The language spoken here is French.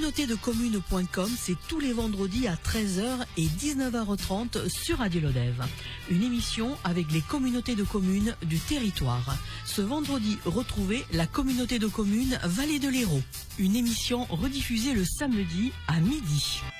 communautédecommunes.com, c'est tous les vendredis à 13h et 19h30 sur Radio Lodève. Une émission avec les communautés de communes du territoire. Ce vendredi, retrouvez la communauté de communes Vallée de l'Hérault. Une émission rediffusée le samedi à midi.